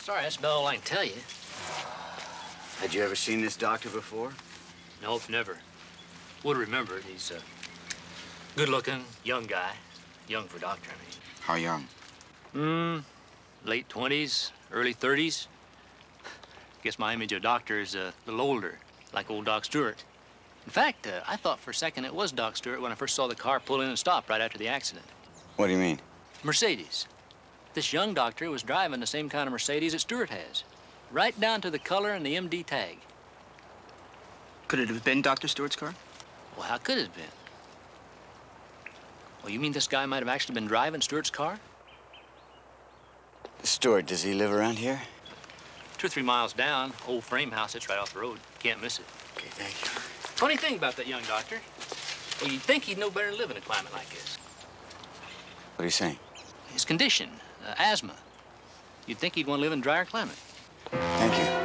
Sorry, that's about all I can tell you. Had you ever seen this doctor before? Nope, never. Would remember it. He's a good-looking, young guy. Young for a doctor, I mean. How young? Late 20s, early 30s. Guess my image of doctor is a little older, like old Doc Stewart. In fact, I thought for a second it was Doc Stewart when I first saw the car pull in and stop right after the accident. What do you mean? Mercedes. This young doctor was driving the same kind of Mercedes that Stewart has, right down to the color and the MD tag. Could it have been Dr. Stewart's car? Well, how could it have been? Well, you mean this guy might have actually been driving Stewart's car? Stewart, does he live around here? 2 or 3 miles down, old frame house that's right off the road. Can't miss it. Okay, thank you. Funny thing about that young doctor. Well, you'd think he'd know better than live in a climate like this. What are you saying? His condition, asthma. You'd think he'd want to live in a drier climate. Thank you.